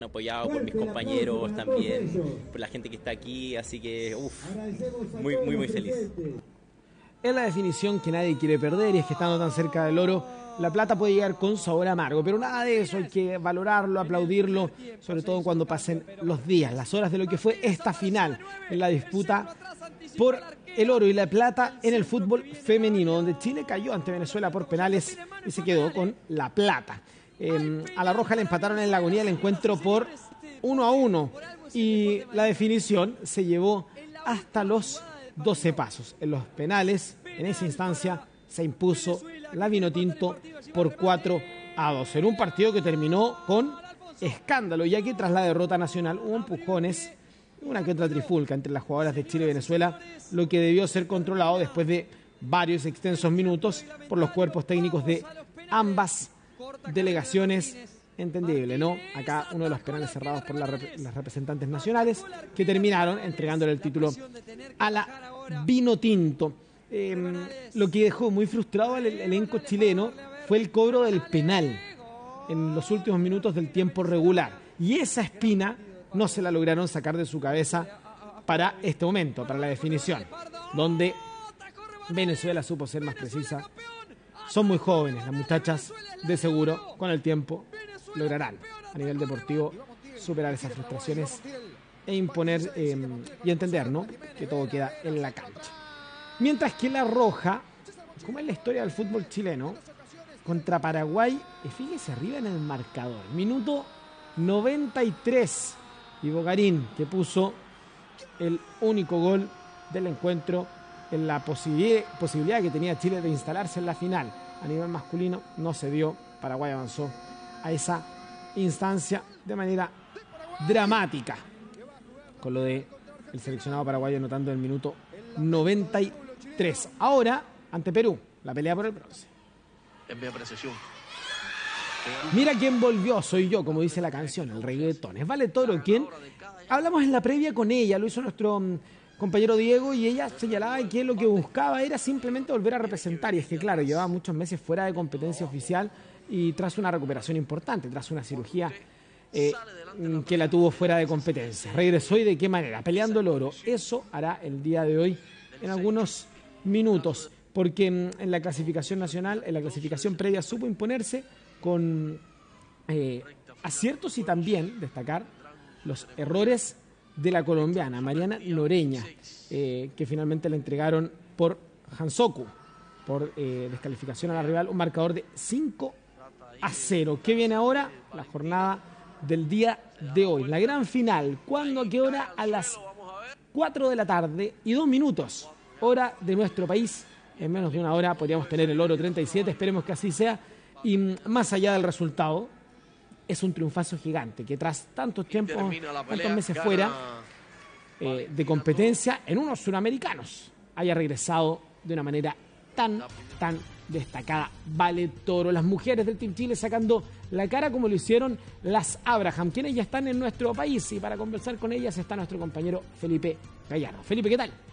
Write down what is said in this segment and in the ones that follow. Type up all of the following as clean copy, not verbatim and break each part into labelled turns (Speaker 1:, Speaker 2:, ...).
Speaker 1: apoyado por mis compañeros también, por la gente que está aquí, así que muy feliz.
Speaker 2: Es la definición que nadie quiere perder, y es que estando tan cerca del oro, la plata puede llegar con sabor amargo, pero nada de eso, hay que valorarlo, aplaudirlo, sobre todo cuando pasen los días, las horas de lo que fue esta final en la disputa por el oro y la plata en el fútbol femenino, donde Chile cayó ante Venezuela por penales y se quedó con la plata. A la Roja le empataron en la agonía el encuentro por 1-1 y la definición se llevó hasta los 12 pasos. En los penales, en esa instancia, se impuso la Vinotinto por 4-2 en un partido que terminó con escándalo, ya que tras la derrota nacional hubo empujones, una que otra trifulca entre las jugadoras de Chile y Venezuela, lo que debió ser controlado después de varios extensos minutos por los cuerpos técnicos de ambas delegaciones. Entendible, ¿no? Acá uno de los penales cerrados por las representantes nacionales, que terminaron entregándole el título a la Vinotinto. Lo que dejó muy frustrado al elenco chileno fue el cobro del penal en los últimos minutos del tiempo regular, y esa espina no se la lograron sacar de su cabeza para este momento, para la definición, donde Venezuela supo ser más precisa. Son muy jóvenes las muchachas, de seguro con el tiempo lograrán a nivel deportivo superar esas frustraciones e imponer y entender, ¿no?, que todo queda en la cancha. Mientras que la Roja, como es la historia del fútbol chileno, contra Paraguay, fíjese arriba en el marcador, minuto 93, y Bogarín, que puso el único gol del encuentro en la posibilidad que tenía Chile de instalarse en la final. A nivel masculino no se dio, Paraguay avanzó a esa instancia de manera dramática, con lo de el seleccionado paraguayo anotando el minuto 93. Ahora, ante Perú, la pelea por el bronce.
Speaker 3: Es mi apreciación.
Speaker 2: Mira quién volvió, soy yo, como dice la canción, el reggaetón. Es Vale Toro quien, hablamos en la previa con ella, lo hizo nuestro compañero Diego, y ella señalaba que lo que buscaba era simplemente volver a representar, y es que claro, llevaba muchos meses fuera de competencia oficial y tras una recuperación importante, tras una cirugía que la tuvo fuera de competencia. Regresó, y de qué manera, peleando el oro. Eso hará el día de hoy en algunos minutos, porque en la clasificación nacional, en la clasificación previa, supo imponerse con aciertos, y también destacar los errores de la colombiana Mariana Noreña, que finalmente le entregaron por Hansoku, por descalificación a la rival, un marcador de 5-0. ¿Qué viene ahora? La jornada del día de hoy, la gran final. ¿Cuándo? ¿A qué hora? A las 4 de la tarde y 2 minutos, hora de nuestro país. En menos de una hora podríamos tener el oro 37, esperemos que así sea. Y más allá del resultado, es un triunfazo gigante que tras tantos meses fuera de competencia en unos suramericanos haya regresado de una manera tan destacada. Vale Toro, las mujeres del Team Chile sacando la cara como lo hicieron las Abraham, quienes ya están en nuestro país, y para conversar con ellas está nuestro compañero Felipe Gallardo. Felipe, ¿qué tal?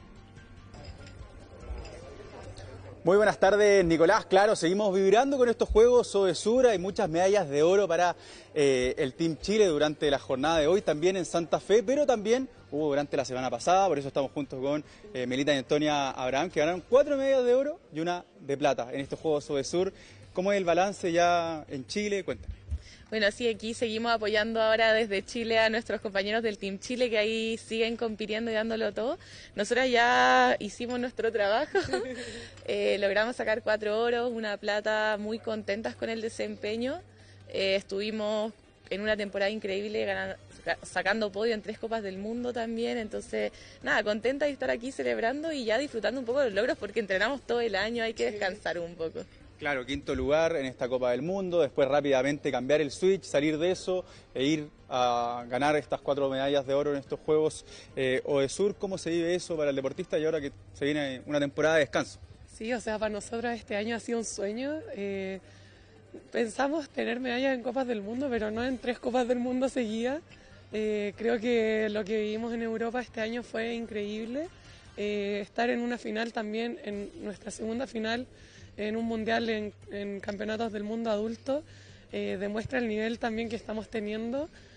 Speaker 4: Muy buenas tardes, Nicolás. Claro, seguimos vibrando con estos Juegos Odesur. Hay muchas medallas de oro para el Team Chile durante la jornada de hoy, también en Santa Fe, pero también hubo durante la semana pasada. Por eso estamos juntos con Melita y Antonia Abraham, que ganaron 4 medallas de oro y 1 de plata en estos Juegos Odesur. ¿Cómo es el balance ya en Chile? Cuéntame.
Speaker 5: Bueno, sí, aquí seguimos apoyando ahora desde Chile a nuestros compañeros del Team Chile, que ahí siguen compitiendo y dándolo todo. Nosotras ya hicimos nuestro trabajo, logramos sacar 4 oros, 1 plata, muy contentas con el desempeño. Estuvimos en una temporada increíble, sacando podio en 3 Copas del Mundo también. Entonces, nada, contenta de estar aquí celebrando y ya disfrutando un poco de los logros, porque entrenamos todo el año, hay que descansar un poco.
Speaker 4: Claro, 5º lugar en esta Copa del Mundo, después rápidamente cambiar el switch, salir de eso e ir a ganar estas 4 medallas de oro en estos Juegos Odesur. ¿Cómo se vive eso para el deportista y ahora que se viene una temporada de descanso?
Speaker 6: Sí, o sea, para nosotros este año ha sido un sueño. Pensamos tener medallas en Copas del Mundo, pero no en 3 Copas del Mundo seguidas. Creo que lo que vivimos en Europa este año fue increíble. Estar en una final también, en nuestra segunda final, en un mundial en campeonatos del mundo adulto, demuestra el nivel también que estamos teniendo.